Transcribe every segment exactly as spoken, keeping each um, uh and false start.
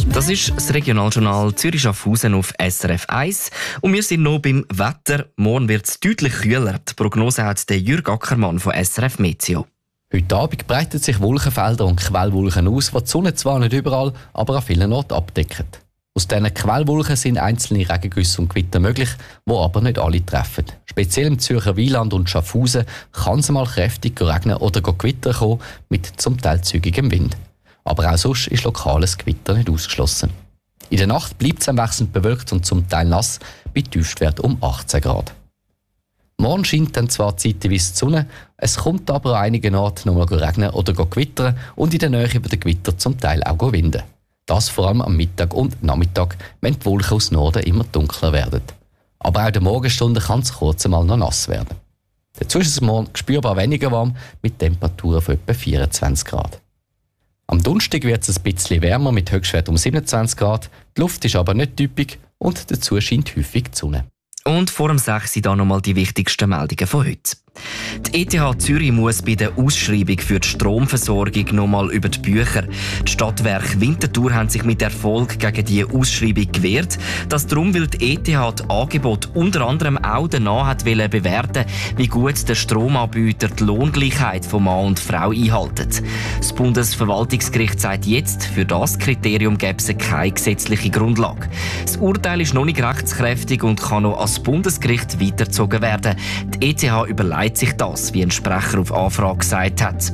Das ist das Regionaljournal Zürich-Schaffhausen auf S R F eins. Und wir sind noch beim Wetter. Morgen wird es deutlich kühler. Die Prognose hat der Jürg Ackermann von S R F Meteo. Heute Abend breiten sich Wolkenfelder und Quellwolken aus, die die Sonne zwar nicht überall, aber an vielen Orten abdecken. Aus diesen Quellwolken sind einzelne Regengüsse und Gewitter möglich, die aber nicht alle treffen. Speziell im Zürcher Wieland und Schaffhausen kann es mal kräftig regnen oder Gewitter kommen mit zum Teil zügigem Wind. Aber auch sonst ist lokales Gewitter nicht ausgeschlossen. In der Nacht bleibt es wechselnd bewölkt und zum Teil nass, bei Tiefstwert um achtzehn Grad. Morgen scheint dann zwar zeitweise die Sonne, es kommt aber an einigen Orten noch mal regnen oder gewittern und in der Nähe über den Gewitter zum Teil auch winden. Das vor allem am Mittag und Nachmittag, wenn die Wolken aus Norden immer dunkler werden. Aber auch in der Morgenstunde kann es kurz einmal noch nass werden. Dazu ist es morgen spürbar weniger warm, mit Temperaturen von etwa vierundzwanzig Grad. Am Donnerstag wird es ein bisschen wärmer mit Höchstwert um siebenundzwanzig Grad. Die Luft ist aber nicht typisch und dazu scheint häufig die Sonne. Und vor dem sechs sind da nochmal die wichtigsten Meldungen von heute. Die E T H Zürich muss bei der Ausschreibung für die Stromversorgung nochmal über die Bücher. Die Stadtwerke Winterthur haben sich mit Erfolg gegen die Ausschreibung gewehrt. Das darum, weil die E T H das Angebot unter anderem auch danach hat bewerten, wie gut der Stromanbieter die Lohngleichheit von Mann und Frau einhalten. Das Bundesverwaltungsgericht sagt jetzt, für das Kriterium gäbe es keine gesetzliche Grundlage. Das Urteil ist noch nicht rechtskräftig und kann noch ans Bundesgericht weitergezogen werden. Die E T H überlegt sich das, wie ein Sprecher auf Anfrage gesagt hat.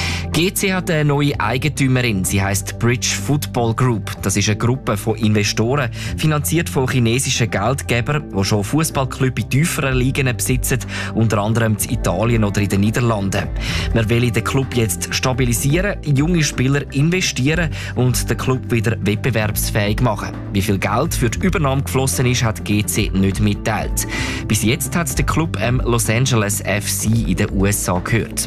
G C hat eine neue Eigentümerin. Sie heisst Bridge Football Group. Das ist eine Gruppe von Investoren, finanziert von chinesischen Geldgebern, die schon Fußballclubs in tieferen Ligen besitzen, unter anderem in Italien oder in den Niederlanden. Man will den Club jetzt stabilisieren, in junge Spieler investieren und den Club wieder wettbewerbsfähig machen. Wie viel Geld für die Übernahme geflossen ist, hat G C nicht mitteilt. Bis jetzt hat der Club ähm, Los Angeles F C in den U S A gehört.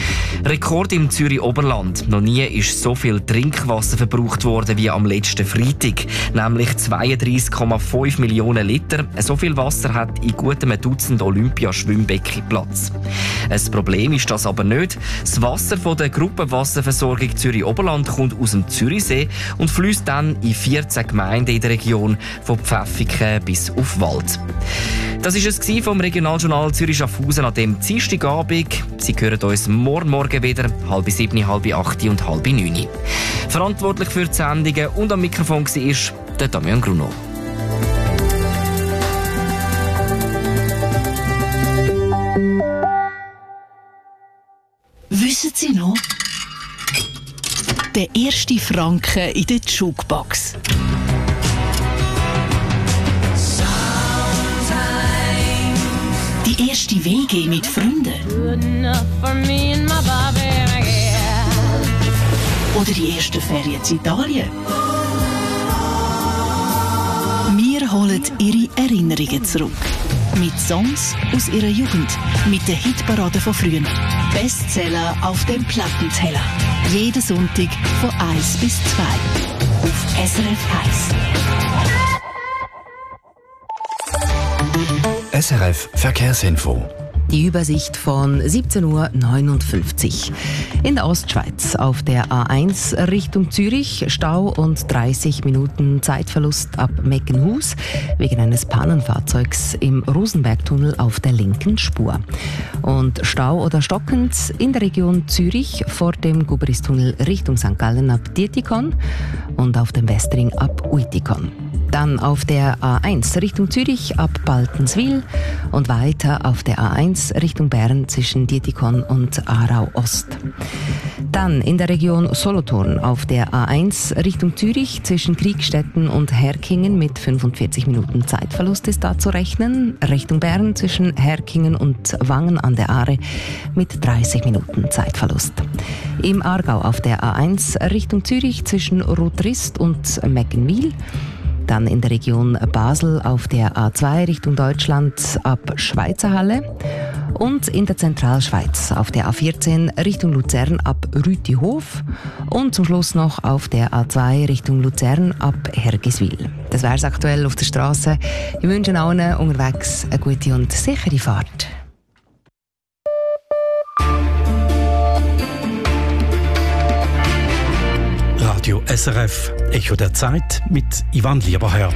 Rekord im Zürich Oberland. Noch nie ist so viel Trinkwasser verbraucht worden wie am letzten Freitag, nämlich zweiunddreissig Komma fünf Millionen Liter. So viel Wasser hat in gut einem Dutzend Olympiaschwimmbecken Platz. Ein Problem ist das aber nicht. Das Wasser von der Gruppenwasserversorgung Zürich Oberland kommt aus dem Zürichsee und fließt dann in vierzehn Gemeinden in der Region, von Pfäffiken bis auf Wald. Das war es vom Regionaljournal Zürich-Schaffhausen an dem Dienstagabend. Sie hören uns morgen Morgen wieder, halb sieben, halb acht und halb neun. Verantwortlich für die Sendungen und am Mikrofon war der Damian Gruno. Wissen Sie noch? Der erste Franken in der Jukebox. Die erste W G mit Freunden. Oder die ersten Ferien in Italien. Wir holen Ihre Erinnerungen zurück. Mit Songs aus Ihrer Jugend. Mit der Hitparade von früher. Bestseller auf dem Plattenteller. Jeden Sonntag von eins bis zwei. Auf S R F eins. S R F Verkehrsinfo. Die Übersicht von siebzehn Uhr neunundfünfzig. In der Ostschweiz auf der A eins Richtung Zürich Stau und dreißig Minuten Zeitverlust ab Meckenhus wegen eines Pannenfahrzeugs im Rosenbergtunnel auf der linken Spur. Und Stau oder stockend in der Region Zürich vor dem Gubristunnel Richtung Sankt Gallen ab Dietikon und auf dem Westring ab Uitikon. Dann auf der A eins Richtung Zürich ab Baltenswil und weiter auf der A eins Richtung Bern zwischen Dietikon und Aarau Ost. Dann in der Region Solothurn auf der A eins Richtung Zürich zwischen Kriegstetten und Herkingen mit fünfundvierzig Minuten Zeitverlust ist da zu rechnen. Richtung Bern zwischen Herkingen und Wangen an der Aare mit dreißig Minuten Zeitverlust. Im Aargau auf der A eins Richtung Zürich zwischen Rotrist und Meckenwil. Dann in der Region Basel auf der A zwei Richtung Deutschland ab Schweizerhalle und in der Zentralschweiz auf der A vierzehn Richtung Luzern ab Rütihof und zum Schluss noch auf der A zwei Richtung Luzern ab Hergiswil. Das wäre es aktuell auf der Straße. Ich wünsche allen unterwegs eine gute und sichere Fahrt. Radio S R F, Echo der Zeit mit Ivan Lieberherr.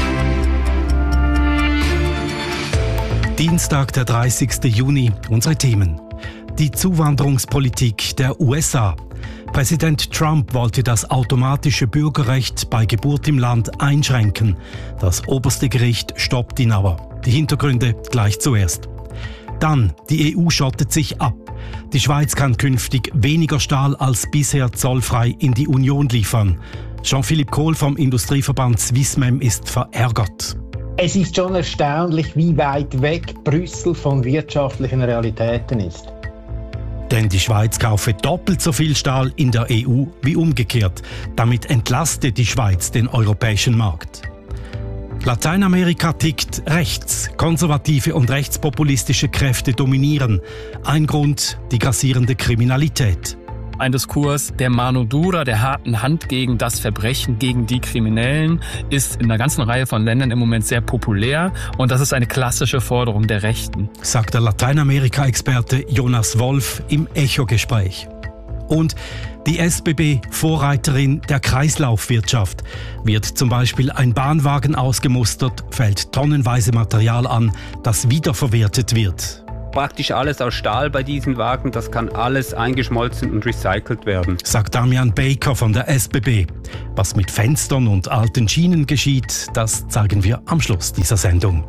Dienstag, der dreißigsten Juni, unsere Themen. Die Zuwanderungspolitik der U S A. Präsident Trump wollte das automatische Bürgerrecht bei Geburt im Land einschränken. Das oberste Gericht stoppt ihn aber. Die Hintergründe gleich zuerst. Dann, die E U schottet sich ab. Die Schweiz kann künftig weniger Stahl als bisher zollfrei in die Union liefern. Jean-Philippe Kohl vom Industrieverband Swissmem ist verärgert. Es ist schon erstaunlich, wie weit weg Brüssel von wirtschaftlichen Realitäten ist. Denn die Schweiz kaufe doppelt so viel Stahl in der E U wie umgekehrt. Damit entlaste die Schweiz den europäischen Markt. Lateinamerika tickt rechts. Konservative und rechtspopulistische Kräfte dominieren. Ein Grund, die grassierende Kriminalität. Ein Diskurs der Mano Dura, der harten Hand gegen das Verbrechen, gegen die Kriminellen, ist in einer ganzen Reihe von Ländern im Moment sehr populär. Und das ist eine klassische Forderung der Rechten. Sagt der Lateinamerika-Experte Jonas Wolf im Echo-Gespräch. Und die S B B, Vorreiterin der Kreislaufwirtschaft. Wird zum Beispiel ein Bahnwagen ausgemustert, fällt tonnenweise Material an, das wiederverwertet wird. Praktisch alles aus Stahl bei diesen Wagen, das kann alles eingeschmolzen und recycelt werden. Sagt Damian Baker von der S B B. Was mit Fenstern und alten Schienen geschieht, das zeigen wir am Schluss dieser Sendung.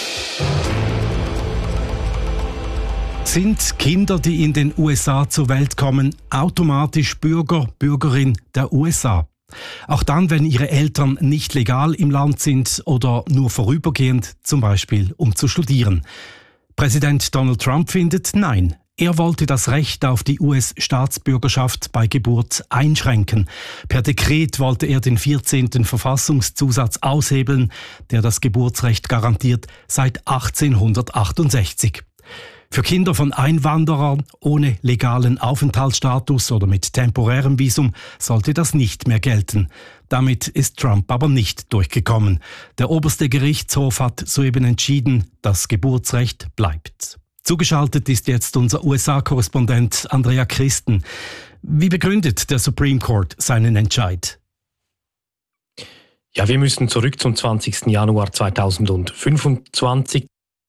Sind Kinder, die in den U S A zur Welt kommen, automatisch Bürger, Bürgerin der U S A? Auch dann, wenn ihre Eltern nicht legal im Land sind oder nur vorübergehend, zum Beispiel um zu studieren. Präsident Donald Trump findet nein. Er wollte das Recht auf die U S-Staatsbürgerschaft bei Geburt einschränken. Per Dekret wollte er den vierzehnten Verfassungszusatz aushebeln, der das Geburtsrecht garantiert seit achtzehnhundertachtundsechzig. Für Kinder von Einwanderern ohne legalen Aufenthaltsstatus oder mit temporärem Visum sollte das nicht mehr gelten. Damit ist Trump aber nicht durchgekommen. Der oberste Gerichtshof hat soeben entschieden, das Geburtsrecht bleibt. Zugeschaltet ist jetzt unser U S A-Korrespondent Andrea Christen. Wie begründet der Supreme Court seinen Entscheid? Ja, wir müssen zurück zum zwanzigsten Januar zweitausendfünfundzwanzig.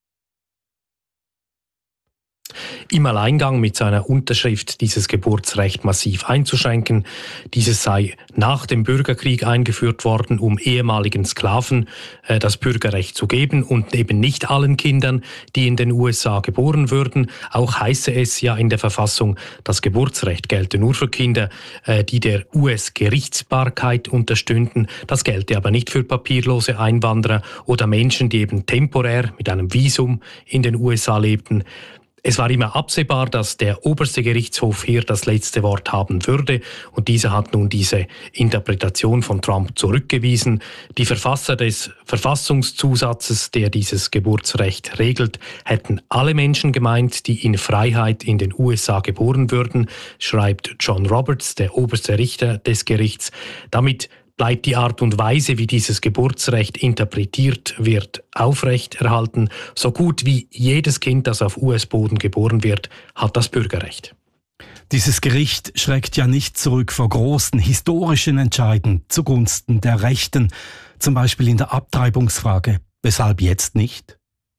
Im Alleingang mit seiner Unterschrift dieses Geburtsrecht massiv einzuschränken. Dieses sei nach dem Bürgerkrieg eingeführt worden, um ehemaligen Sklaven äh, das Bürgerrecht zu geben und eben nicht allen Kindern, die in den U S A geboren würden. Auch heiße es ja in der Verfassung, das Geburtsrecht gelte nur für Kinder, äh, die der U S-Gerichtsbarkeit unterstünden. Das gelte aber nicht für papierlose Einwanderer oder Menschen, die eben temporär mit einem Visum in den U S A lebten. Es war immer absehbar, dass der oberste Gerichtshof hier das letzte Wort haben würde und dieser hat nun diese Interpretation von Trump zurückgewiesen. Die Verfasser des Verfassungszusatzes, der dieses Geburtsrecht regelt, hätten alle Menschen gemeint, die in Freiheit in den U S A geboren würden, schreibt John Roberts, der oberste Richter des Gerichts. Damit bleibt die Art und Weise, wie dieses Geburtsrecht interpretiert wird, aufrechterhalten. So gut wie jedes Kind, das auf U S-Boden geboren wird, hat das Bürgerrecht. Dieses Gericht schreckt ja nicht zurück vor großen historischen Entscheiden zugunsten der Rechten, zum Beispiel in der Abtreibungsfrage. Weshalb jetzt nicht?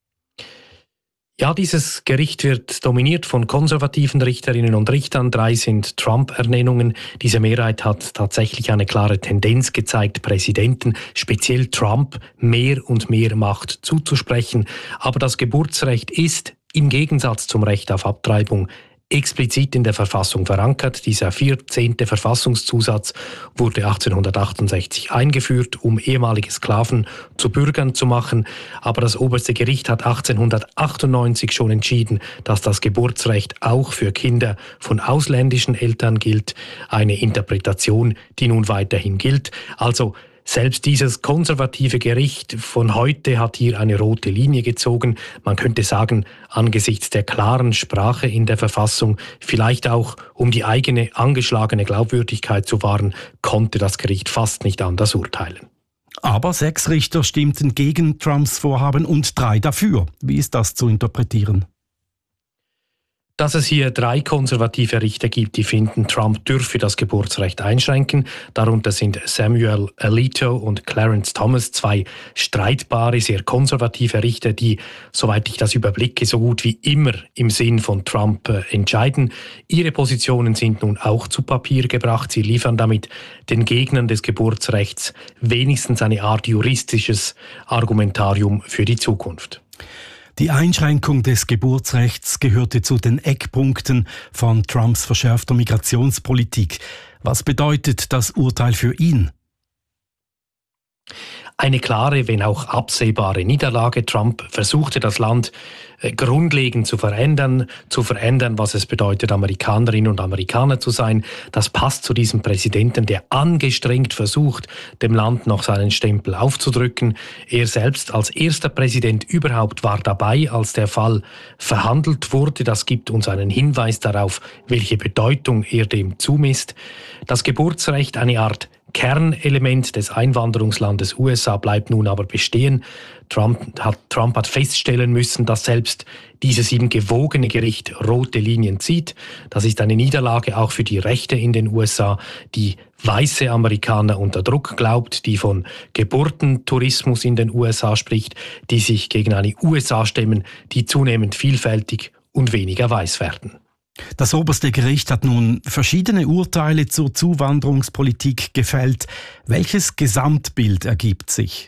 Ja, dieses Gericht wird dominiert von konservativen Richterinnen und Richtern. Drei sind Trump-Ernennungen. Diese Mehrheit hat tatsächlich eine klare Tendenz gezeigt, Präsidenten, speziell Trump, mehr und mehr Macht zuzusprechen. Aber das Geburtsrecht ist im Gegensatz zum Recht auf Abtreibung explizit in der Verfassung verankert. Dieser vierzehnte Verfassungszusatz wurde achtzehnhundertachtundsechzig eingeführt, um ehemalige Sklaven zu Bürgern zu machen. Aber das oberste Gericht hat achtzehnhundertachtundneunzig schon entschieden, dass das Geburtsrecht auch für Kinder von ausländischen Eltern gilt. Eine Interpretation, die nun weiterhin gilt. Also selbst dieses konservative Gericht von heute hat hier eine rote Linie gezogen. Man könnte sagen, angesichts der klaren Sprache in der Verfassung, vielleicht auch um die eigene angeschlagene Glaubwürdigkeit zu wahren, konnte das Gericht fast nicht anders urteilen. Aber sechs Richter stimmten gegen Trumps Vorhaben und drei dafür. Wie ist das zu interpretieren? Dass es hier drei konservative Richter gibt, die finden, Trump dürfe das Geburtsrecht einschränken. Darunter sind Samuel Alito und Clarence Thomas, zwei streitbare, sehr konservative Richter, die, soweit ich das überblicke, so gut wie immer im Sinn von Trump äh, entscheiden. Ihre Positionen sind nun auch zu Papier gebracht. Sie liefern damit den Gegnern des Geburtsrechts wenigstens eine Art juristisches Argumentarium für die Zukunft. Die Einschränkung des Geburtsrechts gehörte zu den Eckpunkten von Trumps verschärfter Migrationspolitik. Was bedeutet das Urteil für ihn? Eine klare, wenn auch absehbare Niederlage. Trump versuchte das Land äh, grundlegend zu verändern, zu verändern, was es bedeutet, Amerikanerinnen und Amerikaner zu sein. Das passt zu diesem Präsidenten, der angestrengt versucht, dem Land noch seinen Stempel aufzudrücken. Er selbst als erster Präsident überhaupt war dabei, als der Fall verhandelt wurde. Das gibt uns einen Hinweis darauf, welche Bedeutung er dem zumisst. Das Geburtsrecht, eine Art Kernelement des Einwanderungslandes U S A, bleibt nun aber bestehen. Trump hat, Trump hat feststellen müssen, dass selbst dieses ihm gewogene Gericht rote Linien zieht. Das ist eine Niederlage auch für die Rechte in den U S A, die weiße Amerikaner unter Druck glaubt, die von Geburtentourismus in den U S A spricht, die sich gegen eine U S A stemmen, die zunehmend vielfältig und weniger weiß werden. Das oberste Gericht hat nun verschiedene Urteile zur Zuwanderungspolitik gefällt. Welches Gesamtbild ergibt sich?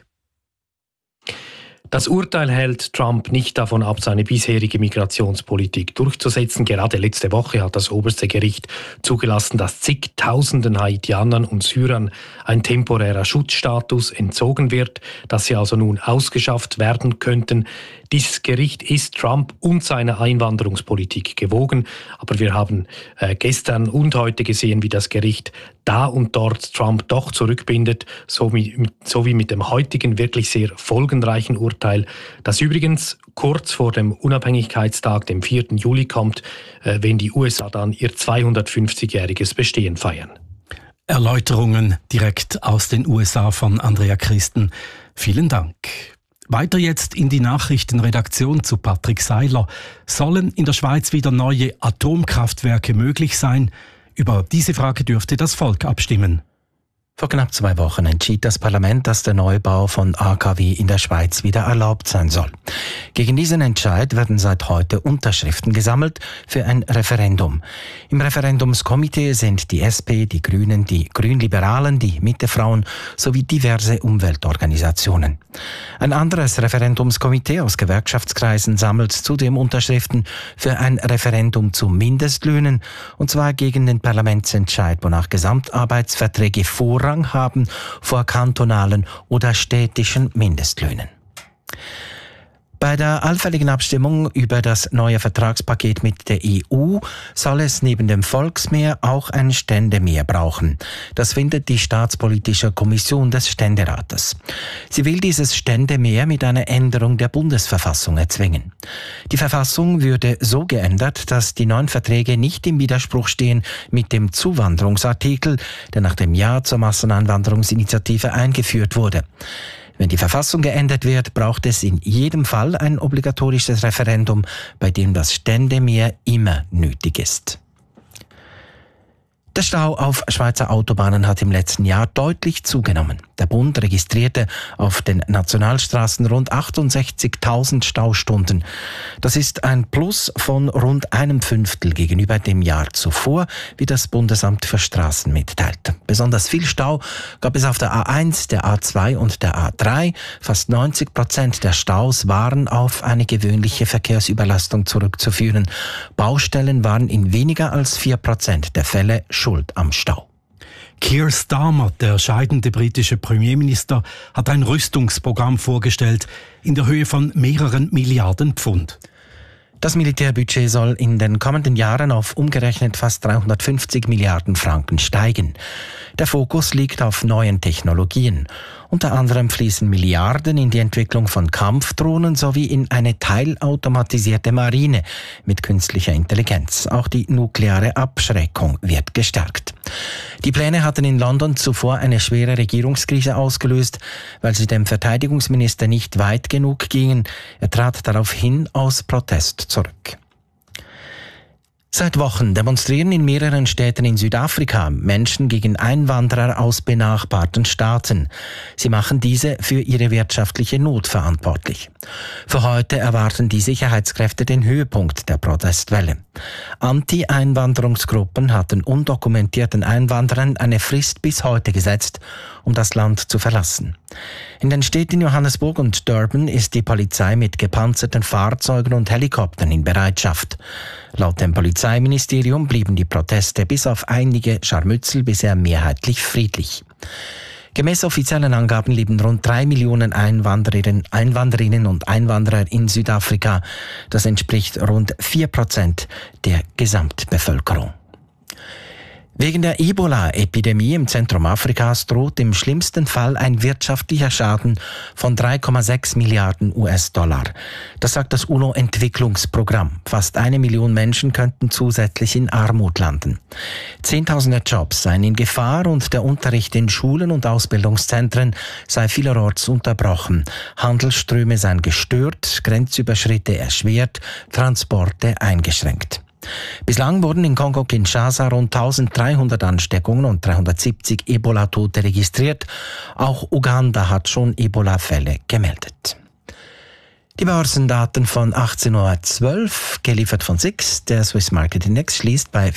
Das Urteil hält Trump nicht davon ab, seine bisherige Migrationspolitik durchzusetzen. Gerade letzte Woche hat das oberste Gericht zugelassen, dass zigtausenden Haitianern und Syrern ein temporärer Schutzstatus entzogen wird, dass sie also nun ausgeschafft werden könnten. Dieses Gericht ist Trump und seiner Einwanderungspolitik gewogen. Aber wir haben äh, gestern und heute gesehen, wie das Gericht da und dort Trump doch zurückbindet, so wie, so wie mit dem heutigen wirklich sehr folgenreichen Urteil, das übrigens kurz vor dem Unabhängigkeitstag, dem vierten Juli kommt, äh, wenn die U S A dann ihr zweihundertfünfzigjähriges Bestehen feiern. Erläuterungen direkt aus den U S A von Andrea Christen. Vielen Dank. Weiter jetzt in die Nachrichtenredaktion zu Patrick Seiler. Sollen in der Schweiz wieder neue Atomkraftwerke möglich sein? Über diese Frage dürfte das Volk abstimmen. Vor knapp zwei Wochen entschied das Parlament, dass der Neubau von A K W in der Schweiz wieder erlaubt sein soll. Gegen diesen Entscheid werden seit heute Unterschriften gesammelt für ein Referendum. Im Referendumskomitee sind die S P, die Grünen, die Grünliberalen, die Mittefrauen sowie diverse Umweltorganisationen. Ein anderes Referendumskomitee aus Gewerkschaftskreisen sammelt zudem Unterschriften für ein Referendum zu Mindestlöhnen, und zwar gegen den Parlamentsentscheid, wonach Gesamtarbeitsverträge Vorrang haben vor kantonalen oder städtischen Mindestlöhnen. Bei der allfälligen Abstimmung über das neue Vertragspaket mit der E U soll es neben dem Volksmehr auch ein Ständemehr brauchen. Das findet die Staatspolitische Kommission des Ständerates. Sie will dieses Ständemehr mit einer Änderung der Bundesverfassung erzwingen. Die Verfassung würde so geändert, dass die neuen Verträge nicht im Widerspruch stehen mit dem Zuwanderungsartikel, der nach dem Ja zur Masseneinwanderungsinitiative eingeführt wurde. Wenn die Verfassung geändert wird, braucht es in jedem Fall ein obligatorisches Referendum, bei dem das Ständemehr immer nötig ist. Der Stau auf Schweizer Autobahnen hat im letzten Jahr deutlich zugenommen. Der Bund registrierte auf den Nationalstraßen rund achtundsechzigtausend Staustunden. Das ist ein Plus von rund einem Fünftel gegenüber dem Jahr zuvor, wie das Bundesamt für Straßen mitteilt. Besonders viel Stau gab es auf der A eins, der A zwei und der A drei. Fast neunzig Prozent der Staus waren auf eine gewöhnliche Verkehrsüberlastung zurückzuführen. Baustellen waren in weniger als vier Prozent der Fälle schuld am Stau. Keir Starmer, der scheidende britische Premierminister, hat ein Rüstungsprogramm vorgestellt in der Höhe von mehreren Milliarden Pfund. Das Militärbudget soll in den kommenden Jahren auf umgerechnet fast dreihundertfünfzig Milliarden Franken steigen. Der Fokus liegt auf neuen Technologien. Unter anderem fließen Milliarden in die Entwicklung von Kampfdrohnen sowie in eine teilautomatisierte Marine mit künstlicher Intelligenz. Auch die nukleare Abschreckung wird gestärkt. Die Pläne hatten in London zuvor eine schwere Regierungskrise ausgelöst, weil sie dem Verteidigungsminister nicht weit genug gingen. Er trat daraufhin aus Protest zurück. Seit Wochen demonstrieren in mehreren Städten in Südafrika Menschen gegen Einwanderer aus benachbarten Staaten. Sie machen diese für ihre wirtschaftliche Not verantwortlich. Für heute erwarten die Sicherheitskräfte den Höhepunkt der Protestwelle. Anti-Einwanderungsgruppen hatten undokumentierten Einwanderern eine Frist bis heute gesetzt, um das Land zu verlassen. In den Städten Johannesburg und Durban ist die Polizei mit gepanzerten Fahrzeugen und Helikoptern in Bereitschaft. Laut dem Polizeiministerium blieben die Proteste bis auf einige Scharmützel bisher mehrheitlich friedlich. Gemäß offiziellen Angaben leben rund drei Millionen Einwandererinnen, Einwanderinnen und Einwanderer in Südafrika. Das entspricht rund vier Prozent der Gesamtbevölkerung. Wegen der Ebola-Epidemie im Zentrum Afrikas droht im schlimmsten Fall ein wirtschaftlicher Schaden von drei Komma sechs Milliarden U S-Dollar. Das sagt das UNO-Entwicklungsprogramm. Fast eine Million Menschen könnten zusätzlich in Armut landen. Zehntausende Jobs seien in Gefahr und der Unterricht in Schulen und Ausbildungszentren sei vielerorts unterbrochen. Handelsströme seien gestört, Grenzüberschritte erschwert, Transporte eingeschränkt. Bislang wurden in Kongo-Kinshasa rund dreizehnhundert Ansteckungen und dreihundertsiebzig Ebola-Tote registriert. Auch Uganda hat schon Ebola-Fälle gemeldet. Die Börsendaten von achtzehn Uhr zwölf, geliefert von S I X. Der Swiss Market Index schließt bei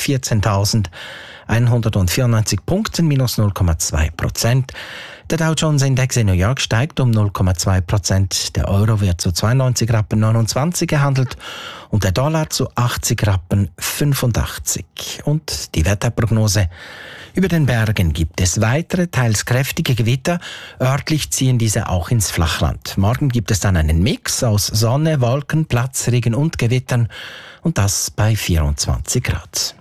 vierzehntausendeinhundertvierundneunzig Punkten, minus null Komma zwei Prozent. Der Dow Jones Index in New York steigt um null Komma zwei Prozent. Der Euro wird zu zweiundneunzig Rappen neunundzwanzig gehandelt und der Dollar zu achtzig Rappen fünfundachtzig. Und die Wetterprognose: Über den Bergen gibt es weitere, teils kräftige Gewitter. Örtlich ziehen diese auch ins Flachland. Morgen gibt es dann einen Mix aus Sonne, Wolken, Platzregen und Gewittern. Und das bei vierundzwanzig Grad.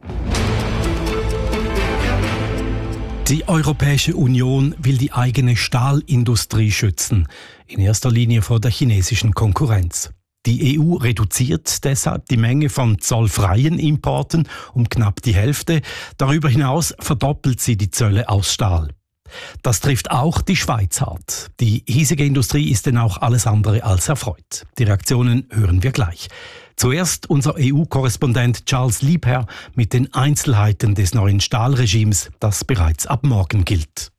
Die Europäische Union will die eigene Stahlindustrie schützen, in erster Linie vor der chinesischen Konkurrenz. Die E U reduziert deshalb die Menge von zollfreien Importen um knapp die Hälfte. Darüber hinaus verdoppelt sie die Zölle aus Stahl. Das trifft auch die Schweiz hart. Die hiesige Industrie ist denn auch alles andere als erfreut. Die Reaktionen hören wir gleich. Zuerst unser E U-Korrespondent Charles Liebherr mit den Einzelheiten des neuen Stahlregimes, das bereits ab morgen gilt.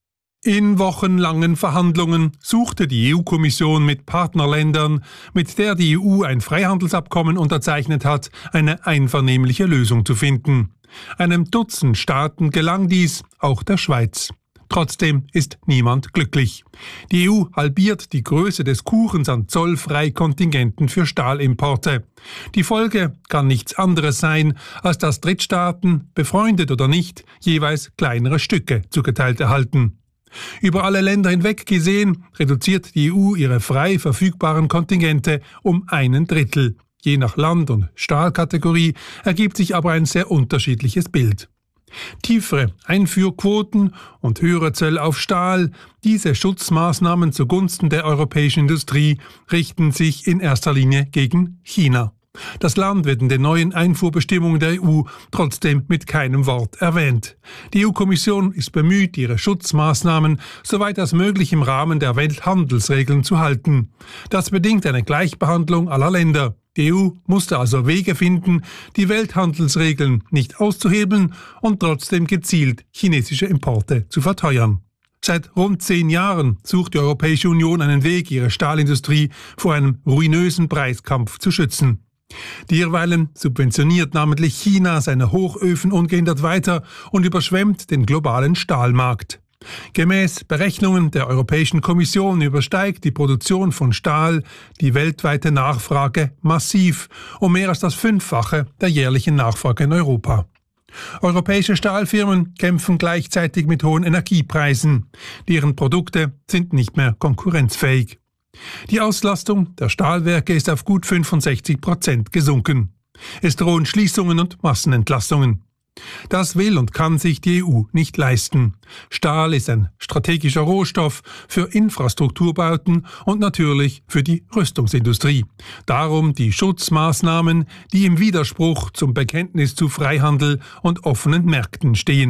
In wochenlangen Verhandlungen suchte die E U-Kommission mit Partnerländern, mit der die E U ein Freihandelsabkommen unterzeichnet hat, eine einvernehmliche Lösung zu finden. Einem Dutzend Staaten gelang dies, auch der Schweiz. Trotzdem ist niemand glücklich. Die E U halbiert die Größe des Kuchens an Zollfreikontingenten für Stahlimporte. Die Folge kann nichts anderes sein, als dass Drittstaaten, befreundet oder nicht, jeweils kleinere Stücke zugeteilt erhalten. Über alle Länder hinweg gesehen reduziert die E U ihre frei verfügbaren Kontingente um einen Drittel. Je nach Land und Stahlkategorie ergibt sich aber ein sehr unterschiedliches Bild. Tiefere Einfuhrquoten und höhere Zölle auf Stahl, diese Schutzmaßnahmen zugunsten der europäischen Industrie richten sich in erster Linie gegen China. Das Land wird in den neuen Einfuhrbestimmungen der E U trotzdem mit keinem Wort erwähnt. Die E U-Kommission ist bemüht, ihre Schutzmaßnahmen soweit als möglich im Rahmen der Welthandelsregeln zu halten. Das bedingt eine Gleichbehandlung aller Länder. Die E U musste also Wege finden, die Welthandelsregeln nicht auszuhebeln und trotzdem gezielt chinesische Importe zu verteuern. Seit rund zehn Jahren sucht die Europäische Union einen Weg, ihre Stahlindustrie vor einem ruinösen Preiskampf zu schützen. Derweilen subventioniert namentlich China seine Hochöfen ungehindert weiter und überschwemmt den globalen Stahlmarkt. Gemäß Berechnungen der Europäischen Kommission übersteigt die Produktion von Stahl die weltweite Nachfrage massiv, um mehr als das Fünffache der jährlichen Nachfrage in Europa. Europäische Stahlfirmen kämpfen gleichzeitig mit hohen Energiepreisen. Deren Produkte sind nicht mehr konkurrenzfähig. Die Auslastung der Stahlwerke ist auf gut fünfundsechzig Prozent gesunken. Es drohen Schließungen und Massenentlassungen. Das will und kann sich die E U nicht leisten. Stahl ist ein strategischer Rohstoff für Infrastrukturbauten und natürlich für die Rüstungsindustrie. Darum die Schutzmaßnahmen, die im Widerspruch zum Bekenntnis zu Freihandel und offenen Märkten stehen.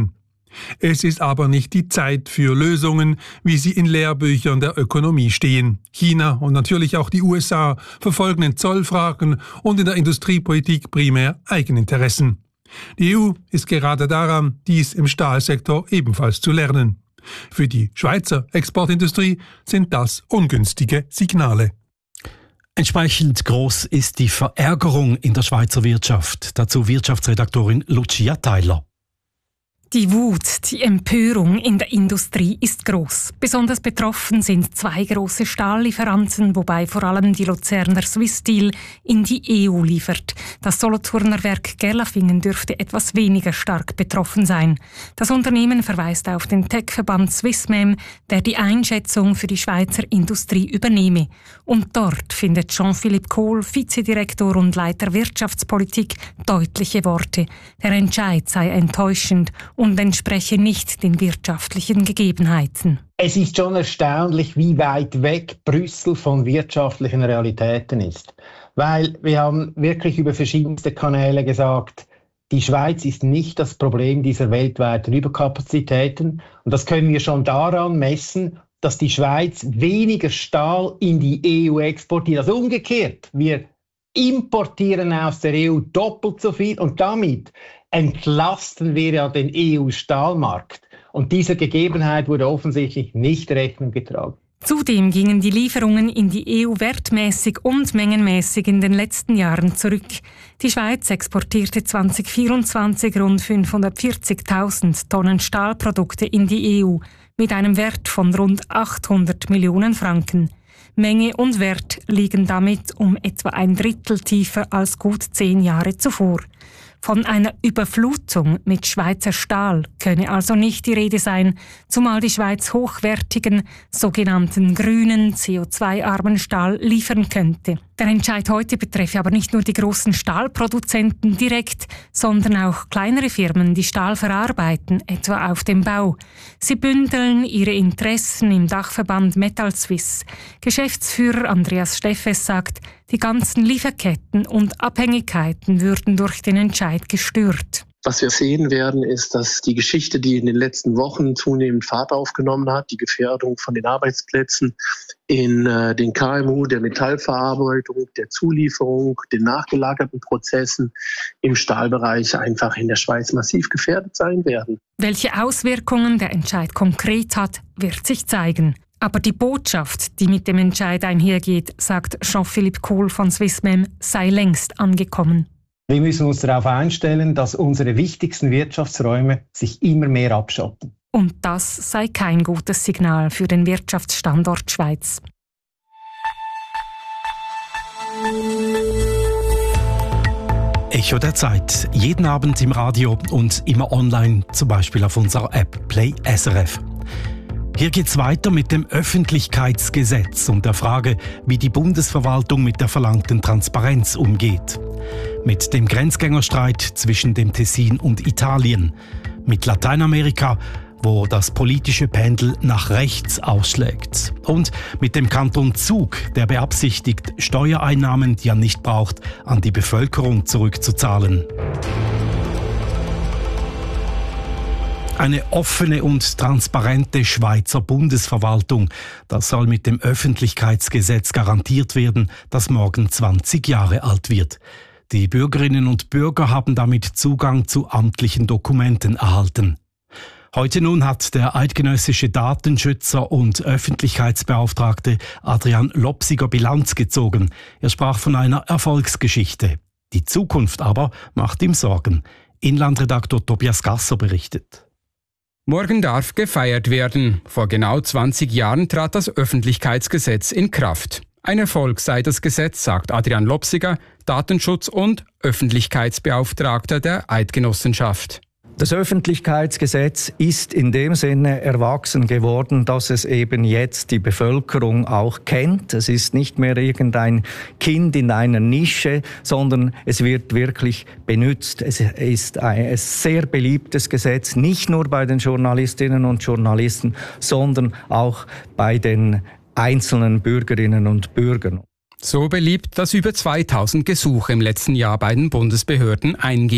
Es ist aber nicht die Zeit für Lösungen, wie sie in Lehrbüchern der Ökonomie stehen. China und natürlich auch die U S A verfolgen in Zollfragen und in der Industriepolitik primär Eigeninteressen. Die E U ist gerade daran, dies im Stahlsektor ebenfalls zu lernen. Für die Schweizer Exportindustrie sind das ungünstige Signale. Entsprechend groß ist die Verärgerung in der Schweizer Wirtschaft. Dazu Wirtschaftsredaktorin Lucia Theiler. Die Wut, die Empörung in der Industrie ist groß. Besonders betroffen sind zwei große Stahllieferanten, wobei vor allem die Luzerner Swiss Steel in die E U liefert. Das Solothurner Werk Gerlafingen dürfte etwas weniger stark betroffen sein. Das Unternehmen verweist auf den Tech-Verband Swissmem, der die Einschätzung für die Schweizer Industrie übernehme. Und dort findet Jean-Philippe Kohl, Vizedirektor und Leiter Wirtschaftspolitik, deutliche Worte. Der Entscheid sei enttäuschend und entspreche nicht den wirtschaftlichen Gegebenheiten. Es ist schon erstaunlich, wie weit weg Brüssel von wirtschaftlichen Realitäten ist. Weil wir haben wirklich über verschiedenste Kanäle gesagt, die Schweiz ist nicht das Problem dieser weltweiten Überkapazitäten. Und das können wir schon daran messen, dass die Schweiz weniger Stahl in die E U exportiert. Also umgekehrt, wir importieren aus der E U doppelt so viel und damit entlasten wir ja den E U-Stahlmarkt. Und dieser Gegebenheit wurde offensichtlich nicht Rechnung getragen. Zudem gingen die Lieferungen in die E U wertmäßig und mengenmäßig in den letzten Jahren zurück. Die Schweiz exportierte zwanzig vierundzwanzig rund fünfhundertvierzigtausend Tonnen Stahlprodukte in die E U mit einem Wert von rund achthundert Millionen Franken. Menge und Wert liegen damit um etwa ein Drittel tiefer als gut zehn Jahre zuvor. Von einer Überflutung mit Schweizer Stahl könne also nicht die Rede sein, zumal die Schweiz hochwertigen, sogenannten grünen, C O zwei armen Stahl liefern könnte. Der Entscheid heute betreffe aber nicht nur die großen Stahlproduzenten direkt, sondern auch kleinere Firmen, die Stahl verarbeiten, etwa auf dem Bau. Sie bündeln ihre Interessen im Dachverband Metal Suisse. Geschäftsführer Andreas Steffes sagt, die ganzen Lieferketten und Abhängigkeiten würden durch den Entscheid gestört. Was wir sehen werden, ist, dass die Geschichte, die in den letzten Wochen zunehmend Fahrt aufgenommen hat, die Gefährdung von den Arbeitsplätzen in äh, den K M U, der Metallverarbeitung, der Zulieferung, den nachgelagerten Prozessen im Stahlbereich einfach in der Schweiz massiv gefährdet sein werden. Welche Auswirkungen der Entscheid konkret hat, wird sich zeigen. Aber die Botschaft, die mit dem Entscheid einhergeht, sagt Jean-Philippe Kohl von Swissmem, sei längst angekommen. Wir müssen uns darauf einstellen, dass unsere wichtigsten Wirtschaftsräume sich immer mehr abschotten. Und das sei kein gutes Signal für den Wirtschaftsstandort Schweiz. Echo der Zeit. Jeden Abend im Radio und immer online, zum Beispiel auf unserer App Play S R F. Hier geht's weiter mit dem Öffentlichkeitsgesetz und der Frage, wie die Bundesverwaltung mit der verlangten Transparenz umgeht. Mit dem Grenzgängerstreit zwischen dem Tessin und Italien. Mit Lateinamerika, wo das politische Pendel nach rechts ausschlägt. Und mit dem Kanton Zug, der beabsichtigt, Steuereinnahmen, die er nicht braucht, an die Bevölkerung zurückzuzahlen. Eine offene und transparente Schweizer Bundesverwaltung. Das soll mit dem Öffentlichkeitsgesetz garantiert werden, das morgen zwanzig Jahre alt wird. Die Bürgerinnen und Bürger haben damit Zugang zu amtlichen Dokumenten erhalten. Heute nun hat der eidgenössische Datenschützer und Öffentlichkeitsbeauftragte Adrian Lopsiger Bilanz gezogen. Er sprach von einer Erfolgsgeschichte. Die Zukunft aber macht ihm Sorgen. Inlandredaktor Tobias Gasser berichtet. Morgen darf gefeiert werden. Vor genau zwanzig Jahren trat das Öffentlichkeitsgesetz in Kraft. Ein Erfolg sei das Gesetz, sagt Adrian Lopsiger, Datenschutz- und Öffentlichkeitsbeauftragter der Eidgenossenschaft. Das Öffentlichkeitsgesetz ist in dem Sinne erwachsen geworden, dass es eben jetzt die Bevölkerung auch kennt. Es ist nicht mehr irgendein Kind in einer Nische, sondern es wird wirklich benutzt. Es ist ein sehr beliebtes Gesetz, nicht nur bei den Journalistinnen und Journalisten, sondern auch bei den einzelnen Bürgerinnen und Bürgern. So beliebt, dass über zweitausend Gesuche im letzten Jahr bei den Bundesbehörden eingingen.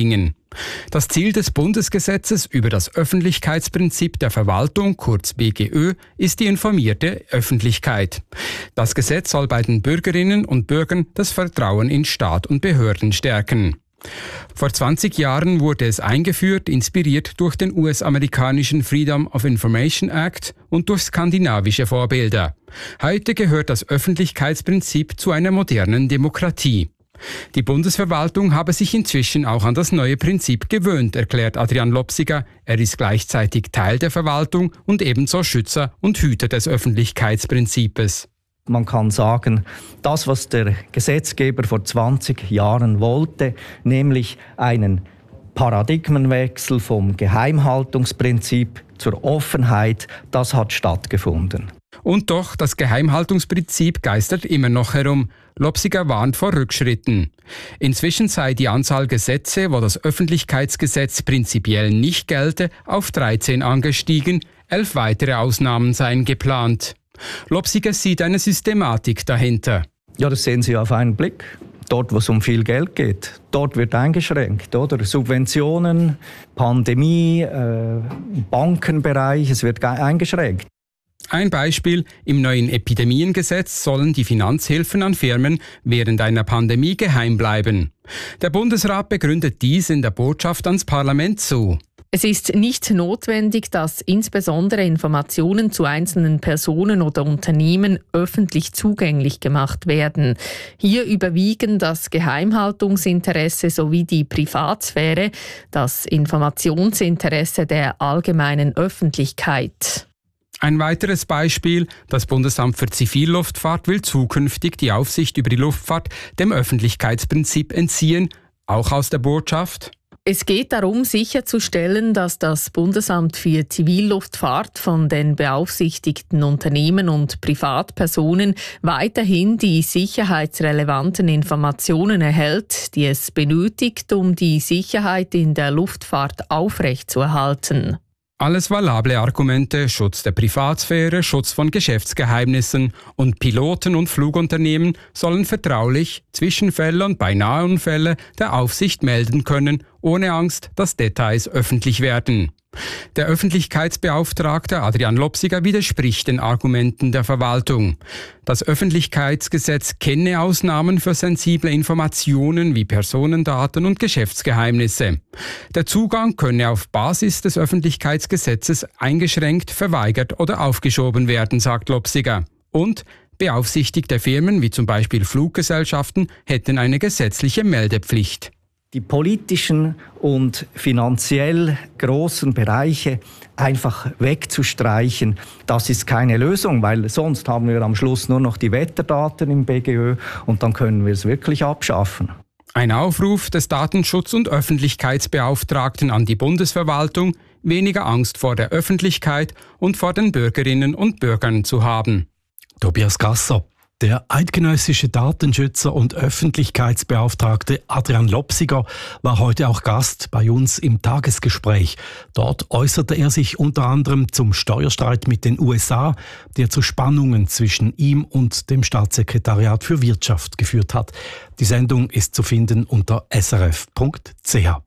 Das Ziel des Bundesgesetzes über das Öffentlichkeitsprinzip der Verwaltung, kurz B G Ö, ist die informierte Öffentlichkeit. Das Gesetz soll bei den Bürgerinnen und Bürgern das Vertrauen in Staat und Behörden stärken. Vor zwanzig Jahren wurde es eingeführt, inspiriert durch den U S-amerikanischen Freedom of Information Act und durch skandinavische Vorbilder. Heute gehört das Öffentlichkeitsprinzip zu einer modernen Demokratie. Die Bundesverwaltung habe sich inzwischen auch an das neue Prinzip gewöhnt, erklärt Adrian Lopsiger. Er ist gleichzeitig Teil der Verwaltung und ebenso Schützer und Hüter des Öffentlichkeitsprinzips. Man kann sagen, das, was der Gesetzgeber vor zwanzig Jahren wollte, nämlich einen Paradigmenwechsel vom Geheimhaltungsprinzip zur Offenheit, das hat stattgefunden. Und doch, das Geheimhaltungsprinzip geistert immer noch herum. Lopsiger warnt vor Rückschritten. Inzwischen sei die Anzahl Gesetze, wo das Öffentlichkeitsgesetz prinzipiell nicht gelte, auf dreizehn angestiegen, elf weitere Ausnahmen seien geplant. Lopsiger sieht eine Systematik dahinter. Ja, das sehen Sie auf einen Blick. Dort, wo es um viel Geld geht, dort wird eingeschränkt, oder? Subventionen, Pandemie, äh, Bankenbereich, es wird eingeschränkt. Ein Beispiel: Im neuen Epidemiengesetz sollen die Finanzhilfen an Firmen während einer Pandemie geheim bleiben. Der Bundesrat begründet dies in der Botschaft ans Parlament so. Es ist nicht notwendig, dass insbesondere Informationen zu einzelnen Personen oder Unternehmen öffentlich zugänglich gemacht werden. Hier überwiegen das Geheimhaltungsinteresse sowie die Privatsphäre, das Informationsinteresse der allgemeinen Öffentlichkeit. Ein weiteres Beispiel: Das Bundesamt für Zivilluftfahrt will zukünftig die Aufsicht über die Luftfahrt dem Öffentlichkeitsprinzip entziehen, auch aus der Botschaft. Es geht darum, sicherzustellen, dass das Bundesamt für Zivilluftfahrt von den beaufsichtigten Unternehmen und Privatpersonen weiterhin die sicherheitsrelevanten Informationen erhält, die es benötigt, um die Sicherheit in der Luftfahrt aufrechtzuerhalten. Alles valable Argumente: Schutz der Privatsphäre, Schutz von Geschäftsgeheimnissen, und Piloten und Flugunternehmen sollen vertraulich Zwischenfälle und Beinaheunfälle der Aufsicht melden können, ohne Angst, dass Details öffentlich werden. Der Öffentlichkeitsbeauftragte Adrian Lopsiger widerspricht den Argumenten der Verwaltung. Das Öffentlichkeitsgesetz kenne Ausnahmen für sensible Informationen wie Personendaten und Geschäftsgeheimnisse. Der Zugang könne auf Basis des Öffentlichkeitsgesetzes eingeschränkt, verweigert oder aufgeschoben werden, sagt Lopsiger. Und beaufsichtigte Firmen wie zum Beispiel Fluggesellschaften hätten eine gesetzliche Meldepflicht. Die politischen und finanziell großen Bereiche einfach wegzustreichen, das ist keine Lösung, weil sonst haben wir am Schluss nur noch die Wetterdaten im B G Ö und dann können wir es wirklich abschaffen. Ein Aufruf des Datenschutz- und Öffentlichkeitsbeauftragten an die Bundesverwaltung, weniger Angst vor der Öffentlichkeit und vor den Bürgerinnen und Bürgern zu haben. Tobias Gasser. Der eidgenössische Datenschützer und Öffentlichkeitsbeauftragte Adrian Lopsiger war heute auch Gast bei uns im Tagesgespräch. Dort äußerte er sich unter anderem zum Steuerstreit mit den U S A, der zu Spannungen zwischen ihm und dem Staatssekretariat für Wirtschaft geführt hat. Die Sendung ist zu finden unter s r f punkt c h.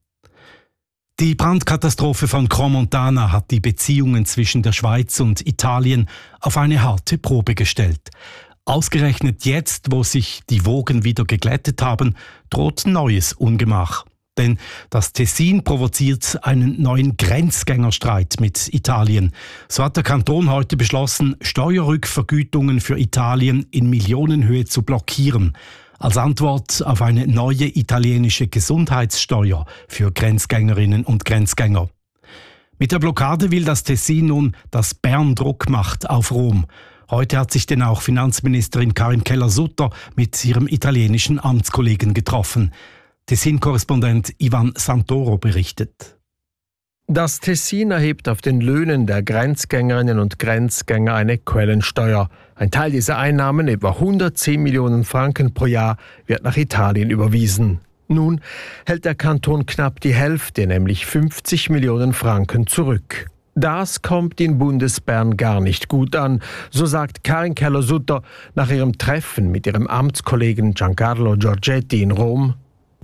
Die Brandkatastrophe von Crans-Montana hat die Beziehungen zwischen der Schweiz und Italien auf eine harte Probe gestellt. Ausgerechnet jetzt, wo sich die Wogen wieder geglättet haben, droht neues Ungemach. Denn das Tessin provoziert einen neuen Grenzgängerstreit mit Italien. So hat der Kanton heute beschlossen, Steuerrückvergütungen für Italien in Millionenhöhe zu blockieren. Als Antwort auf eine neue italienische Gesundheitssteuer für Grenzgängerinnen und Grenzgänger. Mit der Blockade will das Tessin nun, dass Bern Druck macht auf Rom. Heute hat sich denn auch Finanzministerin Karin Keller-Sutter mit ihrem italienischen Amtskollegen getroffen. Tessin-Korrespondent Ivan Santoro berichtet. Das Tessin erhebt auf den Löhnen der Grenzgängerinnen und Grenzgänger eine Quellensteuer. Ein Teil dieser Einnahmen, etwa hundertzehn Millionen Franken pro Jahr, wird nach Italien überwiesen. Nun hält der Kanton knapp die Hälfte, nämlich fünfzig Millionen Franken, zurück. Das kommt in Bundesbern gar nicht gut an, so sagt Karin Keller-Sutter nach ihrem Treffen mit ihrem Amtskollegen Giancarlo Giorgetti in Rom.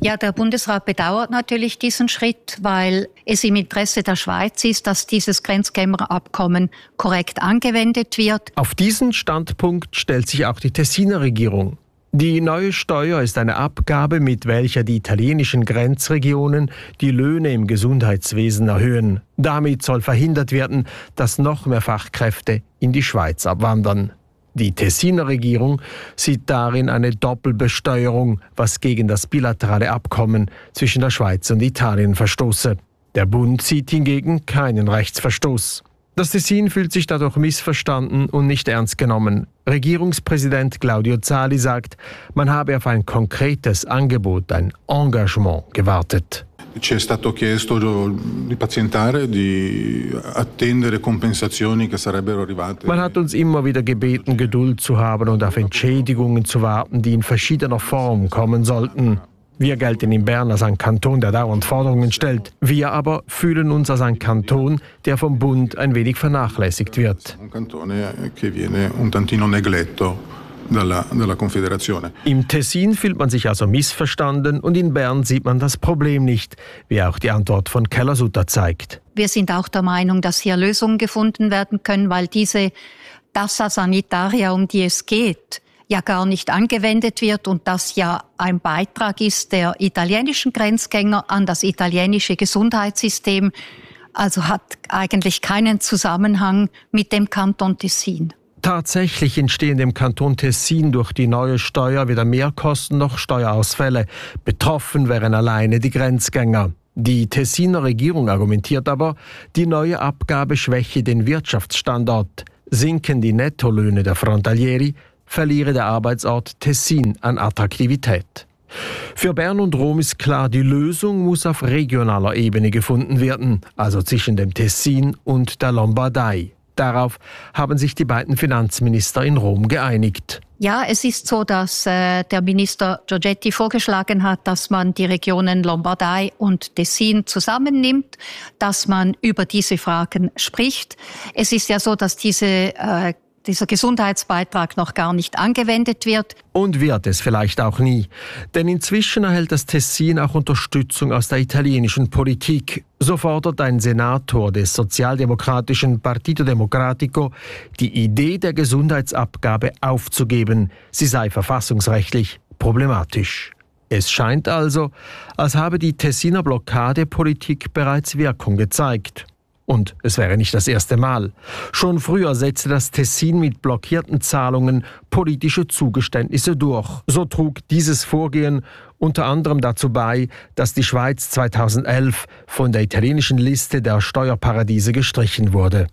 Ja, der Bundesrat bedauert natürlich diesen Schritt, weil es im Interesse der Schweiz ist, dass dieses Grenzgängerabkommen korrekt angewendet wird. Auf diesen Standpunkt stellt sich auch die Tessiner Regierung. Die neue Steuer ist eine Abgabe, mit welcher die italienischen Grenzregionen die Löhne im Gesundheitswesen erhöhen. Damit soll verhindert werden, dass noch mehr Fachkräfte in die Schweiz abwandern. Die Tessiner Regierung sieht darin eine Doppelbesteuerung, was gegen das bilaterale Abkommen zwischen der Schweiz und Italien verstoße. Der Bund sieht hingegen keinen Rechtsverstoß. Das Tessin fühlt sich dadurch missverstanden und nicht ernst genommen. Regierungspräsident Claudio Zali sagt, man habe auf ein konkretes Angebot, ein Engagement gewartet. Ci è stato chiesto di pazientare, di attendere compensazioni che sarebbero arrivate. Man hat uns immer wieder gebeten, Geduld zu haben und auf Entschädigungen zu warten, die in verschiedener Form kommen sollten. Wir gelten in Bern als ein Kanton, der dauernd Forderungen stellt. Wir aber fühlen uns als ein Kanton, der vom Bund ein wenig vernachlässigt wird. Un cantone che viene un tantino negletto dalla, dalla Confederazione. Im Tessin fühlt man sich also missverstanden und in Bern sieht man das Problem nicht, wie auch die Antwort von Keller-Sutter zeigt. Wir sind auch der Meinung, dass hier Lösungen gefunden werden können, weil diese Tassa Sanitaria, um die es geht, ja gar nicht angewendet wird und das ja ein Beitrag ist der italienischen Grenzgänger an das italienische Gesundheitssystem. Also hat eigentlich keinen Zusammenhang mit dem Kanton Tessin. Tatsächlich entstehen dem Kanton Tessin durch die neue Steuer weder Mehrkosten noch Steuerausfälle. Betroffen wären alleine die Grenzgänger. Die Tessiner Regierung argumentiert aber, die neue Abgabe schwäche den Wirtschaftsstandort. Sinken die Nettolöhne der Frontalieri, verliere der Arbeitsort Tessin an Attraktivität. Für Bern und Rom ist klar, die Lösung muss auf regionaler Ebene gefunden werden, also zwischen dem Tessin und der Lombardei. Darauf haben sich die beiden Finanzminister in Rom geeinigt. Ja, es ist so, dass äh, der Minister Giorgetti vorgeschlagen hat, dass man die Regionen Lombardei und Tessin zusammennimmt, dass man über diese Fragen spricht. Es ist ja so, dass diese äh, dieser Gesundheitsbeitrag noch gar nicht angewendet wird. Und wird es vielleicht auch nie. Denn inzwischen erhält das Tessin auch Unterstützung aus der italienischen Politik. So fordert ein Senator des sozialdemokratischen Partito Democratico, die Idee der Gesundheitsabgabe aufzugeben. Sie sei verfassungsrechtlich problematisch. Es scheint also, als habe die Tessiner Blockadepolitik bereits Wirkung gezeigt. Und es wäre nicht das erste Mal. Schon früher setzte das Tessin mit blockierten Zahlungen politische Zugeständnisse durch. So trug dieses Vorgehen unter anderem dazu bei, dass die Schweiz zweitausendelf von der italienischen Liste der Steuerparadiese gestrichen wurde.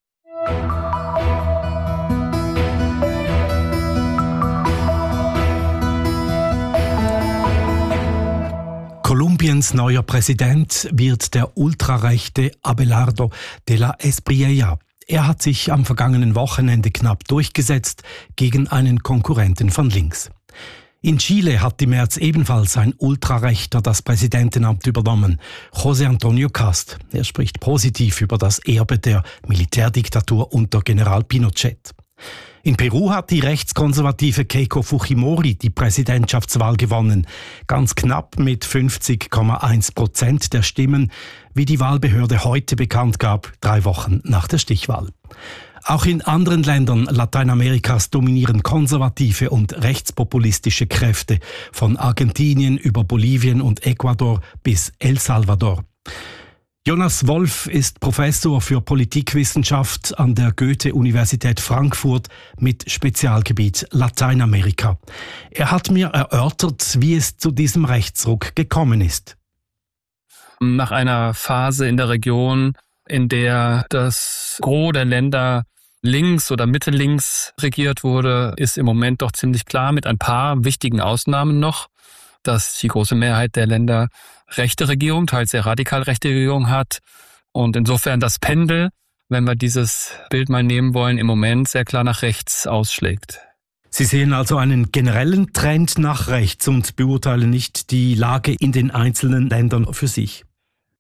Kolumbiens neuer Präsident wird der ultrarechte Abelardo de la Espriella. Er hat sich am vergangenen Wochenende knapp durchgesetzt gegen einen Konkurrenten von links. In Chile hat im März ebenfalls ein Ultrarechter das Präsidentenamt übernommen, José Antonio Cast. Er spricht positiv über das Erbe der Militärdiktatur unter General Pinochet. In Peru hat die rechtskonservative Keiko Fujimori die Präsidentschaftswahl gewonnen. Ganz knapp mit fünfzig Komma eins Prozent der Stimmen, wie die Wahlbehörde heute bekannt gab, drei Wochen nach der Stichwahl. Auch in anderen Ländern Lateinamerikas dominieren konservative und rechtspopulistische Kräfte, von Argentinien über Bolivien und Ecuador bis El Salvador. Jonas Wolf ist Professor für Politikwissenschaft an der Goethe-Universität Frankfurt mit Spezialgebiet Lateinamerika. Er hat mir erörtert, wie es zu diesem Rechtsruck gekommen ist. Nach einer Phase in der Region, in der das Gros der Länder links oder mittellinks regiert wurde, ist im Moment doch ziemlich klar, mit ein paar wichtigen Ausnahmen noch, dass die große Mehrheit der Länder rechte Regierung, teils sehr radikal rechte Regierung hat. Und insofern das Pendel, wenn wir dieses Bild mal nehmen wollen, im Moment sehr klar nach rechts ausschlägt. Sie sehen also einen generellen Trend nach rechts und beurteilen nicht die Lage in den einzelnen Ländern für sich.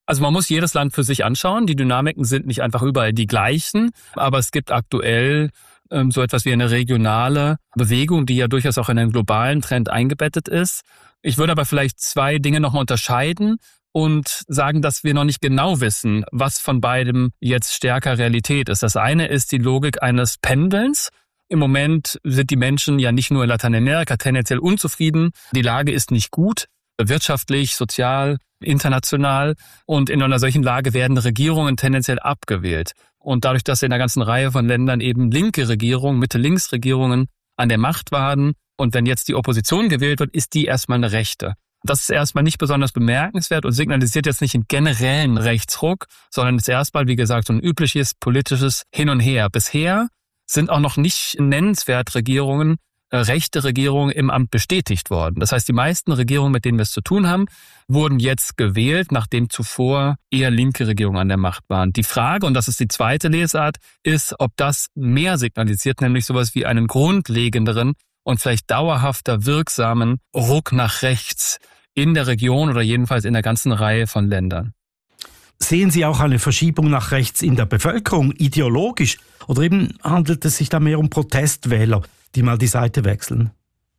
Also man muss jedes Land für sich anschauen. Die Dynamiken sind nicht einfach überall die gleichen, aber es gibt aktuell ähm, so etwas wie eine regionale Bewegung, die ja durchaus auch in einen globalen Trend eingebettet ist. Ich würde aber vielleicht zwei Dinge nochmal unterscheiden und sagen, dass wir noch nicht genau wissen, was von beidem jetzt stärker Realität ist. Das eine ist die Logik eines Pendelns. Im Moment sind die Menschen ja nicht nur in Lateinamerika tendenziell unzufrieden. Die Lage ist nicht gut, wirtschaftlich, sozial, international. Und in einer solchen Lage werden Regierungen tendenziell abgewählt. Und dadurch, dass in einer ganzen Reihe von Ländern eben linke Regierungen, Mitte-Links-Regierungen an der Macht waren und wenn jetzt die Opposition gewählt wird, ist die erstmal eine Rechte. Das ist erstmal nicht besonders bemerkenswert und signalisiert jetzt nicht einen generellen Rechtsruck, sondern ist erstmal, wie gesagt, so ein übliches politisches Hin und Her. Bisher sind auch noch nicht nennenswert Regierungen, äh, rechte Regierungen im Amt bestätigt worden. Das heißt, die meisten Regierungen, mit denen wir es zu tun haben, wurden jetzt gewählt, nachdem zuvor eher linke Regierungen an der Macht waren. Die Frage, und das ist die zweite Lesart, ist, ob das mehr signalisiert, nämlich sowas wie einen grundlegenderen und vielleicht dauerhafter wirksamen Ruck nach rechts in der Region oder jedenfalls in der ganzen Reihe von Ländern. Sehen Sie auch eine Verschiebung nach rechts in der Bevölkerung, ideologisch? Oder eben handelt es sich da mehr um Protestwähler, die mal die Seite wechseln?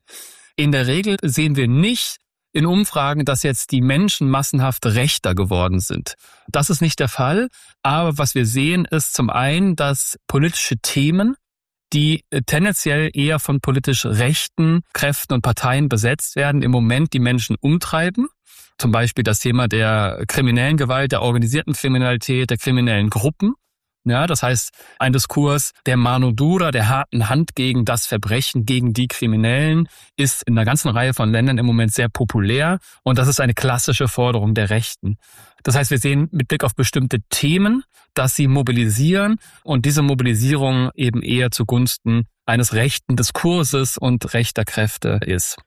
In der Regel sehen wir nicht in Umfragen, dass jetzt die Menschen massenhaft rechter geworden sind. Das ist nicht der Fall. Aber was wir sehen, ist zum einen, dass politische Themen, die tendenziell eher von politisch rechten Kräften und Parteien besetzt werden, im Moment die Menschen umtreiben. Zum Beispiel das Thema der kriminellen Gewalt, der organisierten Kriminalität, der kriminellen Gruppen. Ja, das heißt, ein Diskurs der Mano Dura, der harten Hand gegen das Verbrechen, gegen die Kriminellen, ist in einer ganzen Reihe von Ländern im Moment sehr populär. Und das ist eine klassische Forderung der Rechten. Das heißt, wir sehen mit Blick auf bestimmte Themen, dass sie mobilisieren und diese Mobilisierung eben eher zugunsten eines rechten Diskurses und rechter Kräfte ist.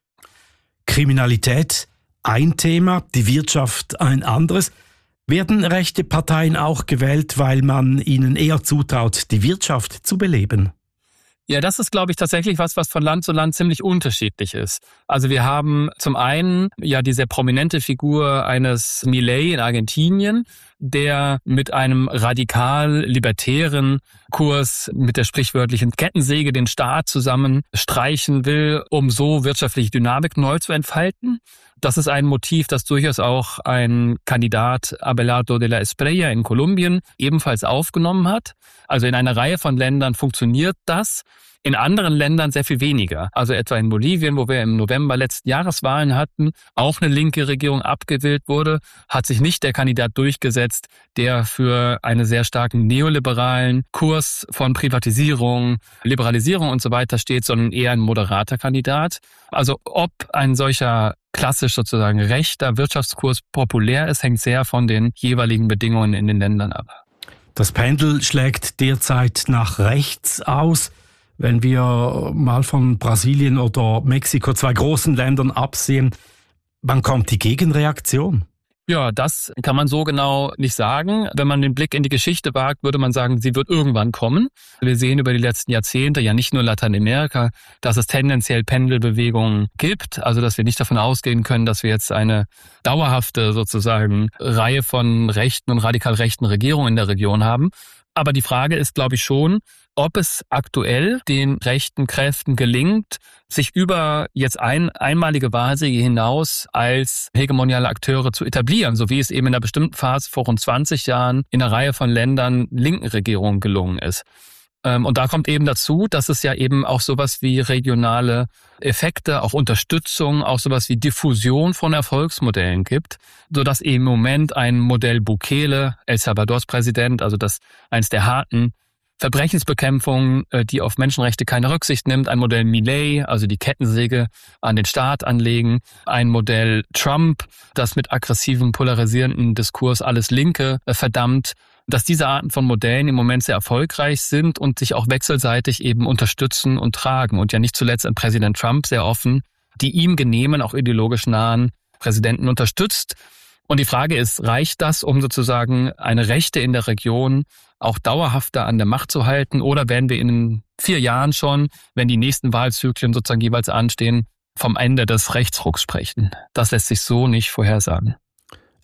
Kriminalität ein Thema, die Wirtschaft ein anderes. Werden rechte Parteien auch gewählt, weil man ihnen eher zutraut, die Wirtschaft zu beleben? Ja, das ist, glaube ich, tatsächlich was, was von Land zu Land ziemlich unterschiedlich ist. Also wir haben zum einen ja die sehr prominente Figur eines Milei in Argentinien, der mit einem radikal-libertären Kurs mit der sprichwörtlichen Kettensäge den Staat zusammenstreichen will, um so wirtschaftliche Dynamik neu zu entfalten. Das ist ein Motiv, das durchaus auch ein Kandidat Abelardo de la Espriella in Kolumbien ebenfalls aufgenommen hat. Also in einer Reihe von Ländern funktioniert das. In anderen Ländern sehr viel weniger. Also etwa in Bolivien, wo wir im November letzten Jahres Wahlen hatten, auch eine linke Regierung abgewählt wurde, hat sich nicht der Kandidat durchgesetzt, der für einen sehr starken neoliberalen Kurs von Privatisierung, Liberalisierung und so weiter steht, sondern eher ein moderater Kandidat. Also ob ein solcher klassisch sozusagen rechter Wirtschaftskurs populär ist, hängt sehr von den jeweiligen Bedingungen in den Ländern ab. Das Pendel schlägt derzeit nach rechts aus. Wenn wir mal von Brasilien oder Mexiko, zwei großen Ländern, absehen, wann kommt die Gegenreaktion? Ja, das kann man so genau nicht sagen. Wenn man den Blick in die Geschichte wagt, würde man sagen, sie wird irgendwann kommen. Wir sehen über die letzten Jahrzehnte, ja nicht nur in Lateinamerika, dass es tendenziell Pendelbewegungen gibt. Also dass wir nicht davon ausgehen können, dass wir jetzt eine dauerhafte sozusagen Reihe von rechten und radikal rechten Regierungen in der Region haben. Aber die Frage ist, glaube ich, schon, ob es aktuell den rechten Kräften gelingt, sich über jetzt ein einmalige Wahlsiege hinaus als hegemoniale Akteure zu etablieren, so wie es eben in einer bestimmten Phase vor rund zwanzig Jahren in einer Reihe von Ländern linken Regierungen gelungen ist. Und da kommt eben dazu, dass es ja eben auch sowas wie regionale Effekte, auch Unterstützung, auch sowas wie Diffusion von Erfolgsmodellen gibt, sodass eben im Moment ein Modell Bukele, El Salvadors Präsident, also das eins der harten Verbrechensbekämpfung, die auf Menschenrechte keine Rücksicht nimmt, ein Modell Milei, also die Kettensäge an den Staat anlegen, ein Modell Trump, das mit aggressivem, polarisierenden Diskurs alles Linke verdammt, dass diese Arten von Modellen im Moment sehr erfolgreich sind und sich auch wechselseitig eben unterstützen und tragen. Und ja nicht zuletzt ein Präsident Trump sehr offen die ihm genehmen, auch ideologisch nahen Präsidenten unterstützt. Und die Frage ist, reicht das, um sozusagen eine Rechte in der Region auch dauerhafter an der Macht zu halten? Oder werden wir in vier Jahren schon, wenn die nächsten Wahlzyklen sozusagen jeweils anstehen, vom Ende des Rechtsrucks sprechen? Das lässt sich so nicht vorhersagen.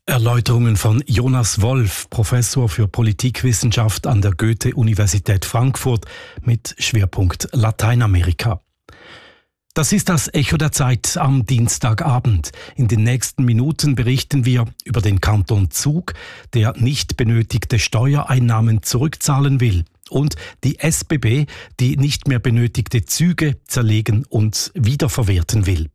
Erläuterungen von Jonas Wolf, Professor für Politikwissenschaft an der Goethe-Universität Frankfurt mit Schwerpunkt Lateinamerika. Das ist das Echo der Zeit am Dienstagabend. In den nächsten Minuten berichten wir über den Kanton Zug, der nicht benötigte Steuereinnahmen zurückzahlen will, und die S B B, die nicht mehr benötigte Züge zerlegen und wiederverwerten will.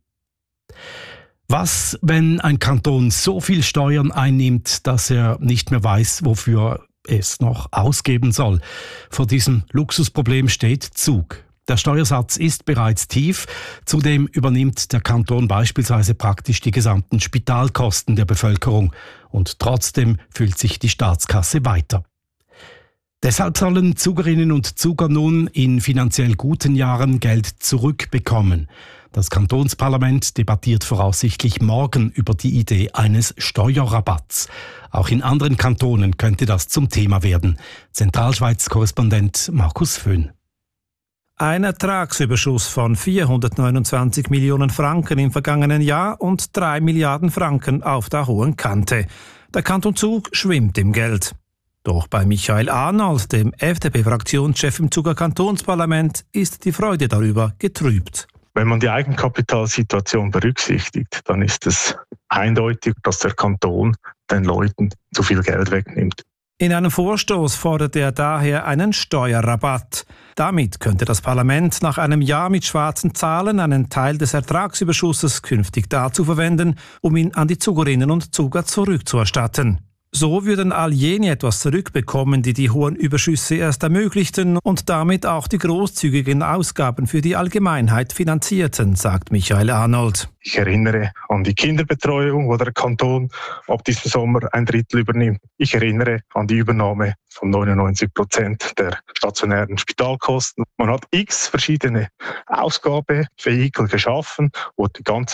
Was, wenn ein Kanton so viel Steuern einnimmt, dass er nicht mehr weiß, wofür es noch ausgeben soll? Vor diesem Luxusproblem steht Zug. Der Steuersatz ist bereits tief. Zudem übernimmt der Kanton beispielsweise praktisch die gesamten Spitalkosten der Bevölkerung. Und trotzdem füllt sich die Staatskasse weiter. Deshalb sollen Zugerinnen und Zuger nun in finanziell guten Jahren Geld zurückbekommen. Das Kantonsparlament debattiert voraussichtlich morgen über die Idee eines Steuerrabatts. Auch in anderen Kantonen könnte das zum Thema werden. Zentralschweiz-Korrespondent Markus Föhn. Ein Ertragsüberschuss von vierhundertneunundzwanzig Millionen Franken im vergangenen Jahr und drei Milliarden Franken auf der hohen Kante. Der Kanton Zug schwimmt im Geld. Doch bei Michael Arnold, dem F D P-Fraktionschef im Zuger Kantonsparlament, ist die Freude darüber getrübt. Wenn man die Eigenkapitalsituation berücksichtigt, dann ist es eindeutig, dass der Kanton den Leuten zu viel Geld wegnimmt. In einem Vorstoß fordert er daher einen Steuerrabatt. Damit könnte das Parlament nach einem Jahr mit schwarzen Zahlen einen Teil des Ertragsüberschusses künftig dazu verwenden, um ihn an die Zugerinnen und Zuger zurückzuerstatten. So würden all jene etwas zurückbekommen, die die hohen Überschüsse erst ermöglichten und damit auch die großzügigen Ausgaben für die Allgemeinheit finanzierten, sagt Michael Arnold. Ich erinnere an die Kinderbetreuung, wo der Kanton ab diesem Sommer ein Drittel übernimmt. Ich erinnere an die Übernahme von neunundneunzig Prozent der stationären Spitalkosten. Man hat x verschiedene Ausgabevehikel geschaffen, wo die ganze